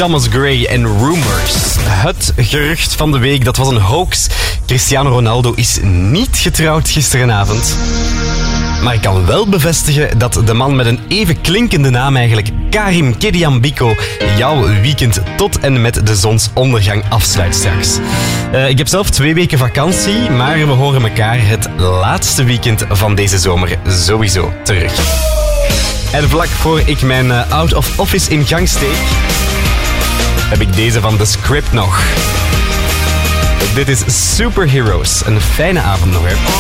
Thomas Gray en Rumors. Het gerucht van de week, dat was een hoax. Cristiano Ronaldo is niet getrouwd gisterenavond. Maar ik kan wel bevestigen dat de man met een even klinkende naam eigenlijk, Karim Kediambiko, jouw weekend tot en met de zonsondergang afsluit straks. Ik heb zelf 2 weken vakantie, maar we horen elkaar het laatste weekend van deze zomer sowieso terug. En vlak voor ik mijn out of office in gang steek, heb ik deze van The Script nog. Dit is Superheroes. Een fijne avond nog, hè.